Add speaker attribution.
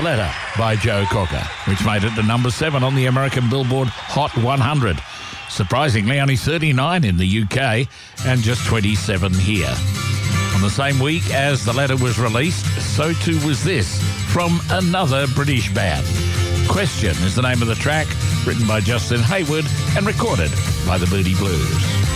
Speaker 1: Letter by Joe Cocker, which made it to number 7 on the American Billboard Hot 100. Surprisingly, only 39 in the UK and just 27 here. On the same week as The Letter was released, so too was this from another British band. Question is the name of the track, written by Justin Hayward and recorded by the Moody Blues.